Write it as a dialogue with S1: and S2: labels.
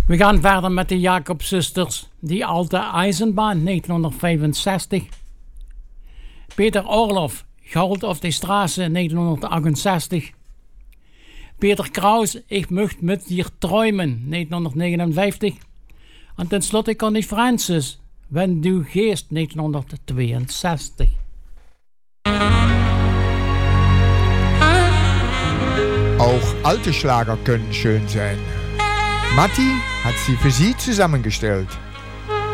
S1: We gaan verder met de Jacobszusters, Die Alte Eisenbahn, 1965. Peter Orloff, Gold auf die Straße, 1968. Peter Kraus, Ich möcht mit dir träumen, 1959. En tenslotte Connie Francis, Wenn du gehst, 1962.
S2: Auch alte Schlager können schön sein. Matti hat sie für Sie zusammengestellt.